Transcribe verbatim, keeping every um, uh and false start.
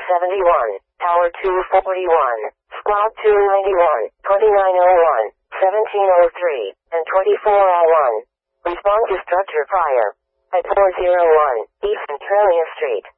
seventy-one, Tower two forty-one, Squad two ninety-one, twenty-nine oh one, seventeen oh three, and twenty-four oh one. Respond to structure fire. At four oh one, East Centralia Street.